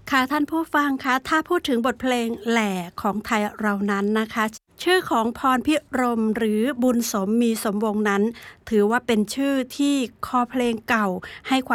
ค่ะท่านผู้ฟังคะถ้าพูดถึงบทเพลงแหล่ของไทยเรานั้นนะคะชื่อของพรพิรมหรือบุญสมมีสมวงนั้นถือว่าเป็นชื่อที่คอเพลงเก่าให้ความ